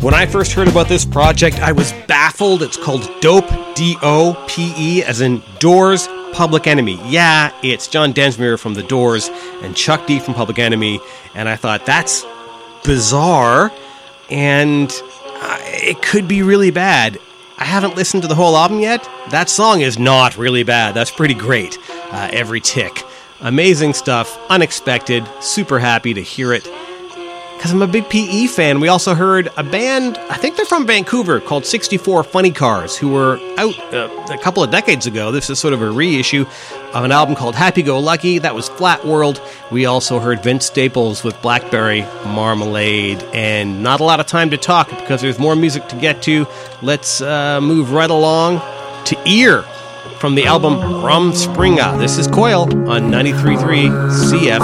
When I first heard about this project, I was baffled. It's called Dope, D-O-P-E, as in Doors, Public Enemy. Yeah, it's John Densmore from The Doors and Chuck D from Public Enemy, and I thought, that's bizarre, and it could be really bad. I haven't listened to the whole album yet. That song is not really bad. That's pretty great. Every tick. Amazing stuff. Unexpected. Super happy to hear it. Because I'm a big PE fan. We also heard a band, I think they're from Vancouver, called 64 Funny Cars, who were out a couple of decades ago. This is sort of a reissue of an album called Happy Go Lucky. That was Flat World. We also heard Vince Staples with Blackberry Marmalade. And not a lot of time to talk because there's more music to get to. Let's move right along to Ear from the album Rumspringa. This is Coil on 93.3 CFM.